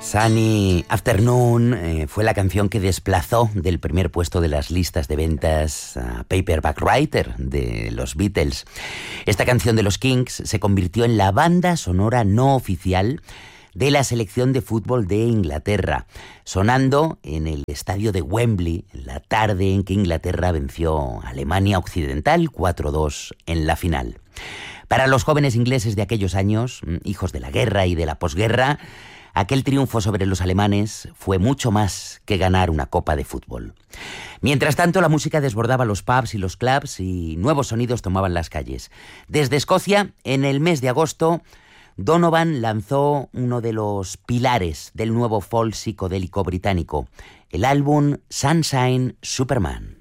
Sunny Afternoon fue la canción que desplazó del primer puesto de las listas de ventas a Paperback Writer de los Beatles. Esta canción de los Kinks se convirtió en la banda sonora no oficial de la selección de fútbol de Inglaterra, sonando en el estadio de Wembley la tarde en que Inglaterra venció a Alemania Occidental 4-2 en la final. Para los jóvenes ingleses de aquellos años, hijos de la guerra y de la posguerra, aquel triunfo sobre los alemanes fue mucho más que ganar una copa de fútbol. Mientras tanto, la música desbordaba los pubs y los clubs y nuevos sonidos tomaban las calles. Desde Escocia, en el mes de agosto, Donovan lanzó uno de los pilares del nuevo folk psicodélico británico, el álbum Sunshine Superman.